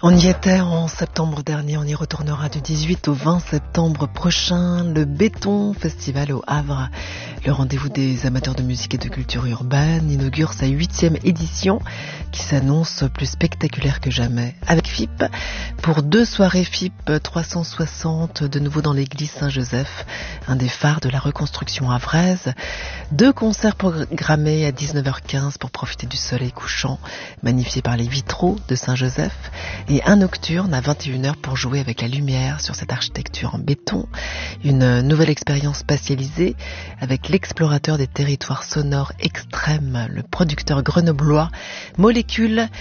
On y était en septembre dernier, on y retournera du 18 au 20 septembre prochain. Le Béton Festival au Havre, le rendez-vous des amateurs de musique et de culture urbaine, inaugure sa 8e édition qui s'annonce plus spectaculaire que jamais. Avec FIP, pour 2 soirées FIP 360, de nouveau dans l'église Saint-Joseph, un des phares de la reconstruction havraise. 2 concerts programmés à 19h15 pour profiter du soleil couchant, magnifié par les vitraux de Saint-Joseph. Et un nocturne à 21h pour jouer avec la lumière sur cette architecture en béton. Une nouvelle expérience spatialisée avec l'explorateur des territoires sonores extrêmes, le producteur grenoblois Molécule,